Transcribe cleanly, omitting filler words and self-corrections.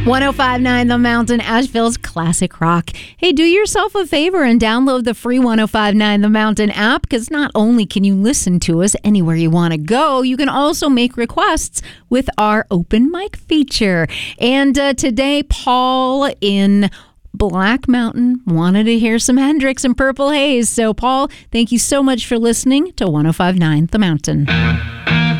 1059 The Mountain, Asheville's classic rock. Hey, do yourself a favor and download the free 1059 The Mountain app, because not only can you listen to us anywhere you want to go, you can also make requests with our open mic feature. And today, Paul in Black Mountain wanted to hear some Hendrix and Purple Haze. So, Paul, thank you so much for listening to 1059 The Mountain.